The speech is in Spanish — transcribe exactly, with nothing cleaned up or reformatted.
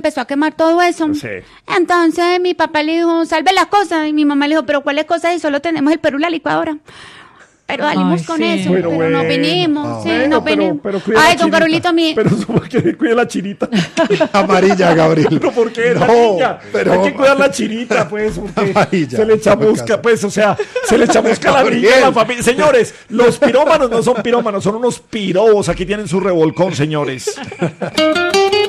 empezó a quemar todo eso. Sí. Entonces mi papá le dijo, salve las cosas. Y mi mamá le dijo, pero ¿cuáles cosas? Y solo tenemos el Perú y la licuadora. Pero salimos Ay, con sí. eso, Pero pero, nos bueno. vinimos, Ah. sí, Bueno, nos pero- vinimos. pero cuida la Ay, don chinita. Carolito, mi... Pero que cuide la chinita. Amarilla, Gabriel. Pero ¿por qué la No, niña? pero- Hay que cuidar la chinita, pues, porque Amarilla, se le chamusca, caso. pues, o sea, se le chamusca la niña a la familia. Señores, los pirómanos no son pirómanos, son unos pirobos. Aquí tienen su revolcón, señores.